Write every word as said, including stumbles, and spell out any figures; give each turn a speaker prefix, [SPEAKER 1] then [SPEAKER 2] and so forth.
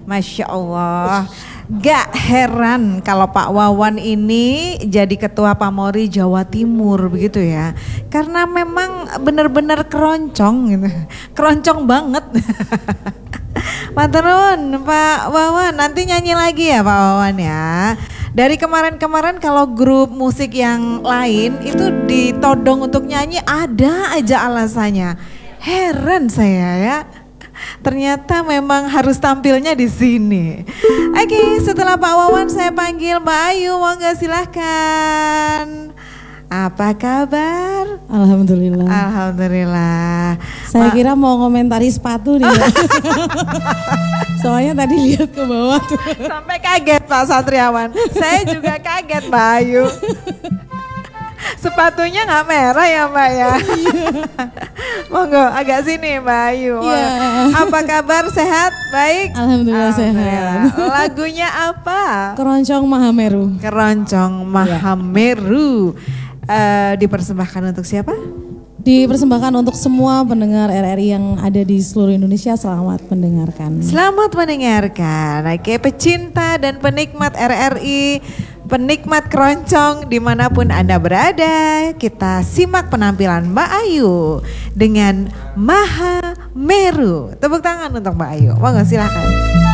[SPEAKER 1] Masya Allah. Gak heran kalau Pak Wawan ini jadi ketua Pamori Jawa Timur begitu ya. Karena memang benar-benar keroncong gitu. Keroncong banget. Maturun Pak Wawan, nanti nyanyi lagi ya Pak Wawan ya. Dari kemarin-kemarin kalau grup musik yang lain itu ditodong untuk nyanyi ada aja alasannya. Heran saya ya. Ternyata memang harus tampilnya di sini. Oke, setelah Pak Wawan saya panggil Mbak Ayu, monggo silahkan. Apa kabar?
[SPEAKER 2] Alhamdulillah.
[SPEAKER 1] Alhamdulillah.
[SPEAKER 2] Saya
[SPEAKER 1] Ma
[SPEAKER 2] kira mau komentari sepatu nih. Soalnya tadi lihat ke bawah tuh.
[SPEAKER 1] Sampai kaget Pak Satriawan. Saya juga kaget Mbak Ayu. Sepatunya nggak merah ya Mbak ya. Monggo agak sini Mbak Ayu.
[SPEAKER 2] Yeah.
[SPEAKER 1] Apa kabar, sehat? Baik?
[SPEAKER 2] Alhamdulillah,
[SPEAKER 1] Alhamdulillah.
[SPEAKER 2] sehat.
[SPEAKER 1] Lagunya apa?
[SPEAKER 2] Keroncong Mahameru.
[SPEAKER 1] Keroncong Mahameru. Uh, dipersembahkan untuk siapa?
[SPEAKER 2] Dipersembahkan untuk semua pendengar R R I yang ada di seluruh Indonesia. Selamat mendengarkan.
[SPEAKER 1] Selamat mendengarkan. Oke, pecinta dan penikmat R R I, penikmat keroncong dimanapun Anda berada, kita simak penampilan Mbak Ayu dengan Mahameru. Tepuk tangan untuk Mbak Ayu. Monggo silakan.